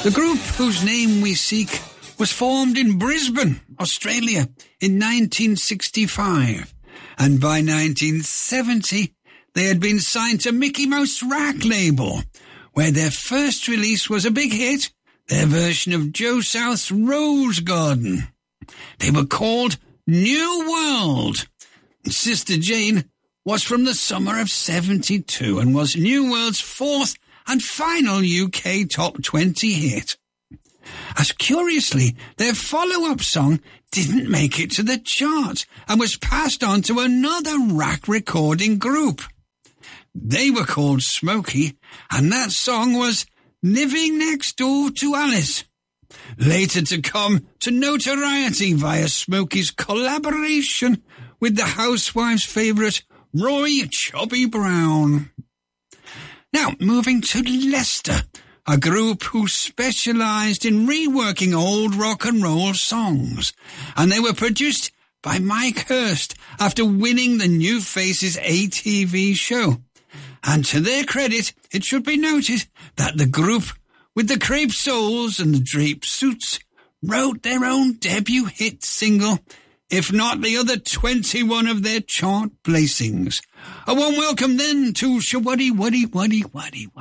The group whose name we seek was formed in Brisbane, Australia in 1965, and by 1970 they had been signed to Mickey Mouse Rack label, where their first release was a big hit, their version of Joe South's Rose Garden. They were called New World. Sister Jane was from the summer of 72 and was New World's fourth and final UK top 20 hit. As curiously, their follow-up song didn't make it to the chart and was passed on to another Rack recording group. They were called Smokey, and that song was Living Next Door to Alice, later to come to notoriety via Smokey's collaboration with the Housewives' favourite Roy Chubby Brown. Now, moving to Leicester, a group who specialised in reworking old rock and roll songs, and they were produced by Mike Hurst after winning the New Faces ATV show. And to their credit, it should be noted that the group, with the Crepe Souls and the Draped Suits, wrote their own debut hit single, if not the other 21 of their chart placings. A warm welcome then to Shawaddy Waddy Waddy Waddy Waddy.